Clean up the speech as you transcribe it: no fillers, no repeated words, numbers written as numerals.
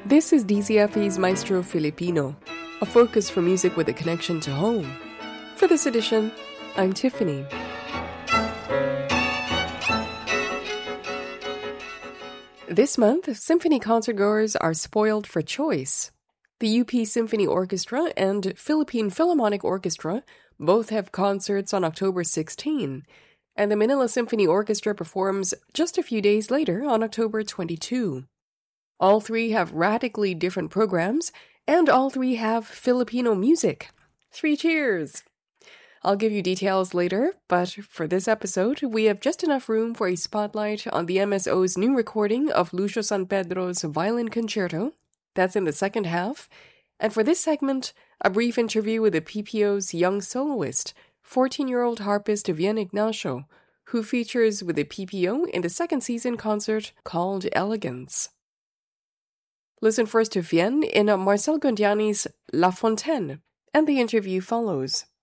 This is DZFE's Maestro Filipino, a focus for music with a connection to home. For this edition, I'm Tiffany. This month, symphony concertgoers are spoiled for choice. The UP Symphony Orchestra and Philippine Philharmonic Orchestra both have concerts on October 16, and the Manila Symphony Orchestra performs just a few days later on October 22. All three have radically different programs, and all three have Filipino music. 3 cheers! I'll give you details later, but for this episode, we have just enough room for a spotlight on the MSO's new recording of Lucio San Pedro's Violin Concerto. That's in the second half. And for this segment, a brief interview with the PPO's young soloist, 14-year-old harpist Vian Ignacio, who features with the PPO in the second season concert called Elegance. Listen first to Vian in Marcel Gondiani's La Fontaine, and the interview follows.